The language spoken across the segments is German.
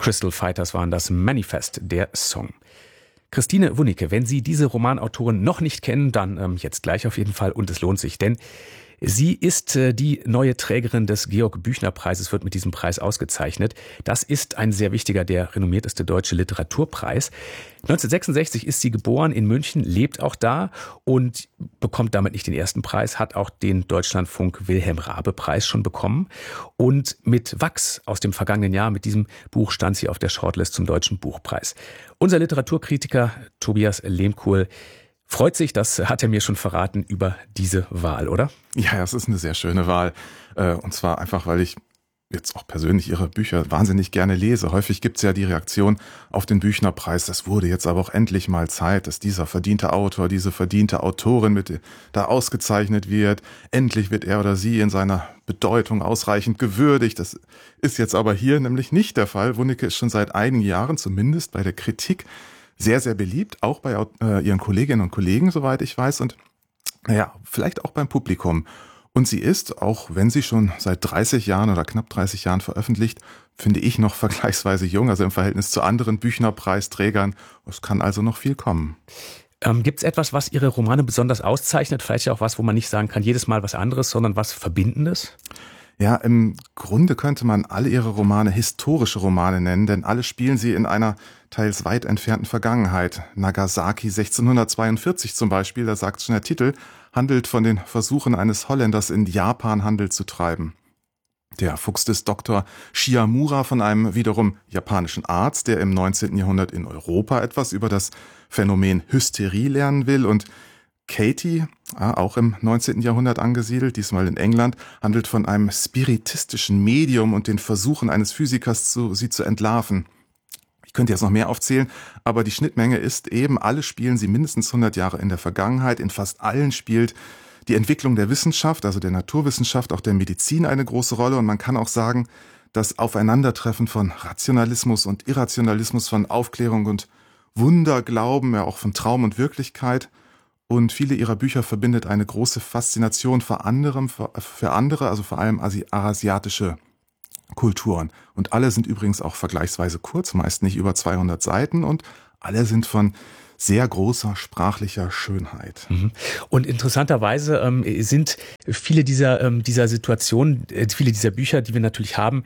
Crystal Fighters waren das, Manifest, der Song. Christine Wunicke, wenn Sie diese Romanautorin noch nicht kennen, dann jetzt gleich auf jeden Fall und es lohnt sich, denn sie ist die neue Trägerin des Georg-Büchner-Preises, wird mit diesem Preis ausgezeichnet. Das ist ein sehr wichtiger, der renommierteste deutsche Literaturpreis. 1966 ist sie geboren in München, lebt auch da und bekommt damit nicht den ersten Preis, hat auch den Deutschlandfunk-Wilhelm-Raabe-Preis schon bekommen. Und mit Wachs aus dem vergangenen Jahr, mit diesem Buch, stand sie auf der Shortlist zum Deutschen Buchpreis. Unser Literaturkritiker Tobias Lehmkuhl freut sich, das hat er mir schon verraten, über diese Wahl, oder? Ja, es ist eine sehr schöne Wahl. Und zwar einfach, weil ich jetzt auch persönlich ihre Bücher wahnsinnig gerne lese. Häufig gibt es ja die Reaktion auf den Büchner-Preis, das wurde jetzt aber auch endlich mal Zeit, dass dieser verdiente Autor, diese verdiente Autorin da ausgezeichnet wird. Endlich wird er oder sie in seiner Bedeutung ausreichend gewürdigt. Das ist jetzt aber hier nämlich nicht der Fall. Wunicke ist schon seit einigen Jahren, zumindest bei der Kritik, sehr, sehr beliebt, auch bei ihren Kolleginnen und Kollegen, soweit ich weiß, und vielleicht auch beim Publikum. Und sie ist, auch wenn sie schon seit 30 Jahren oder knapp 30 Jahren veröffentlicht, finde ich noch vergleichsweise jung, also im Verhältnis zu anderen Büchner-Preisträgern. Es kann also noch viel kommen. Gibt es etwas, was Ihre Romane besonders auszeichnet? Vielleicht auch was, wo man nicht sagen kann, jedes Mal was anderes, sondern was Verbindendes? Ja, im Grunde könnte man alle ihre Romane historische Romane nennen, denn alle spielen sie in einer teils weit entfernten Vergangenheit. Nagasaki 1642 zum Beispiel, da sagt schon der Titel, handelt von den Versuchen eines Holländers in Japan Handel zu treiben. Der Fuchs des Dr. Shiyamura von einem wiederum japanischen Arzt, der im 19. Jahrhundert in Europa etwas über das Phänomen Hysterie lernen will, und Katie, auch im 19. Jahrhundert angesiedelt, diesmal in England, handelt von einem spiritistischen Medium und den Versuchen eines Physikers, sie zu entlarven. Ich könnte jetzt noch mehr aufzählen, aber die Schnittmenge ist eben, alle spielen sie mindestens 100 Jahre in der Vergangenheit. In fast allen spielt die Entwicklung der Wissenschaft, also der Naturwissenschaft, auch der Medizin eine große Rolle. Und man kann auch sagen, das Aufeinandertreffen von Rationalismus und Irrationalismus, von Aufklärung und Wunderglauben, ja auch von Traum und Wirklichkeit. Und viele ihrer Bücher verbindet eine große Faszination für andere, also vor allem asiatische Kulturen. Und alle sind übrigens auch vergleichsweise kurz, meist nicht über 200 Seiten, und alle sind von sehr großer sprachlicher Schönheit. Und interessanterweise sind viele dieser Situationen, viele dieser Bücher, die wir natürlich haben,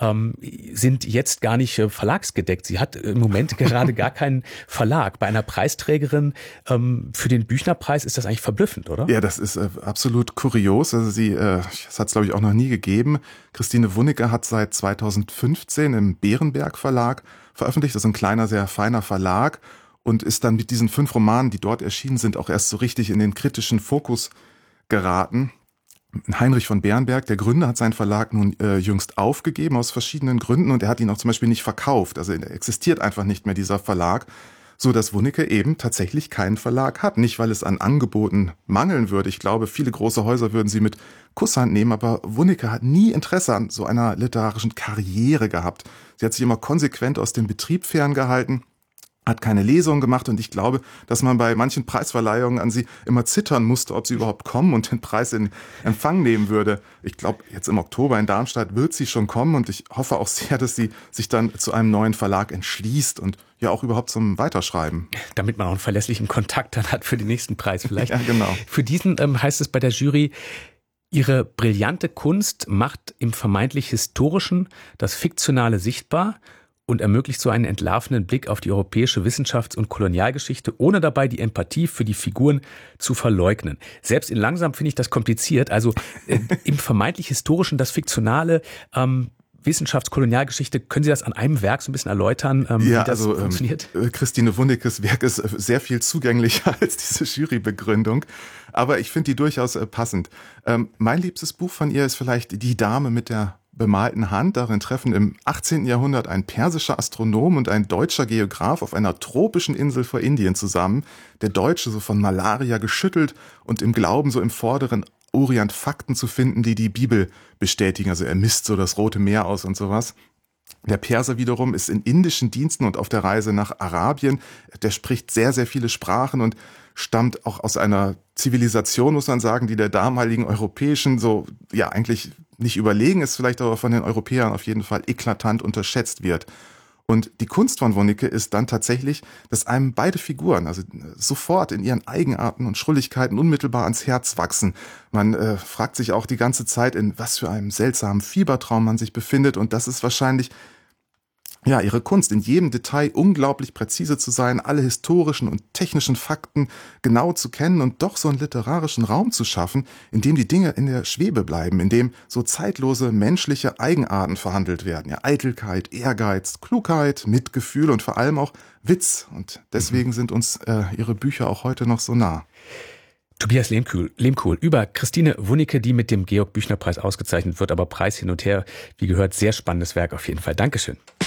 sind jetzt gar nicht verlagsgedeckt. Sie hat im Moment gerade gar keinen Verlag. Bei einer Preisträgerin für den Büchnerpreis ist das eigentlich verblüffend, oder? Ja, das ist absolut kurios. Also das hat es, glaube ich, auch noch nie gegeben. Christine Wunicke hat seit 2015 im Berenberg Verlag veröffentlicht. Das ist ein kleiner, sehr feiner Verlag. Und ist dann mit diesen 5 Romanen, die dort erschienen sind, auch erst so richtig in den kritischen Fokus geraten. Heinrich von Berenberg, der Gründer, hat seinen Verlag nun jüngst aufgegeben aus verschiedenen Gründen, und er hat ihn auch zum Beispiel nicht verkauft. Also er existiert einfach nicht mehr, dieser Verlag, so dass Wunicke eben tatsächlich keinen Verlag hat. Nicht, weil es an Angeboten mangeln würde. Ich glaube, viele große Häuser würden sie mit Kusshand nehmen, aber Wunicke hat nie Interesse an so einer literarischen Karriere gehabt. Sie hat sich immer konsequent aus dem Betrieb ferngehalten, hat keine Lesungen gemacht, und ich glaube, dass man bei manchen Preisverleihungen an sie immer zittern musste, ob sie überhaupt kommen und den Preis in Empfang nehmen würde. Ich glaube, jetzt im Oktober in Darmstadt wird sie schon kommen, und ich hoffe auch sehr, dass sie sich dann zu einem neuen Verlag entschließt und ja auch überhaupt zum Weiterschreiben. Damit man auch einen verlässlichen Kontakt dann hat für den nächsten Preis vielleicht. Ja, genau. Für diesen heißt es bei der Jury, ihre brillante Kunst macht im vermeintlich Historischen das Fiktionale sichtbar und ermöglicht so einen entlarvenden Blick auf die europäische Wissenschafts- und Kolonialgeschichte, ohne dabei die Empathie für die Figuren zu verleugnen. Selbst in Langsam finde ich das kompliziert. Also im vermeintlich Historischen das Fiktionale, Wissenschafts-Kolonialgeschichte, können Sie das an einem Werk so ein bisschen erläutern, wie das funktioniert? Christine Wunickes Werk ist sehr viel zugänglicher als diese Jurybegründung, aber ich finde die durchaus passend. Mein liebstes Buch von ihr ist vielleicht Die Dame mit der bemalten Hand. Darin treffen im 18. Jahrhundert ein persischer Astronom und ein deutscher Geograf auf einer tropischen Insel vor Indien zusammen. Der Deutsche so von Malaria geschüttelt und im Glauben, so im vorderen Orient Fakten zu finden, die die Bibel bestätigen. Also er misst so das Rote Meer aus und sowas. Der Perser wiederum ist in indischen Diensten und auf der Reise nach Arabien. Der spricht sehr, sehr viele Sprachen und stammt auch aus einer Zivilisation, muss man sagen, die der damaligen europäischen so, ja, eigentlich nicht überlegen ist, vielleicht aber von den Europäern auf jeden Fall eklatant unterschätzt wird. Und die Kunst von Wunicke ist dann tatsächlich, dass einem beide Figuren, also sofort in ihren Eigenarten und Schrulligkeiten unmittelbar ans Herz wachsen. Man fragt sich auch die ganze Zeit, in was für einem seltsamen Fiebertraum man sich befindet. Und das ist wahrscheinlich ihre Kunst, in jedem Detail unglaublich präzise zu sein, alle historischen und technischen Fakten genau zu kennen und doch so einen literarischen Raum zu schaffen, in dem die Dinge in der Schwebe bleiben, in dem so zeitlose menschliche Eigenarten verhandelt werden. Ja, Eitelkeit, Ehrgeiz, Klugheit, Mitgefühl und vor allem auch Witz. Und deswegen sind uns ihre Bücher auch heute noch so nah. Tobias Lehmkuhl über Christine Wunicke, die mit dem Georg-Büchner-Preis ausgezeichnet wird, aber Preis hin und her, wie gehört, sehr spannendes Werk auf jeden Fall. Dankeschön.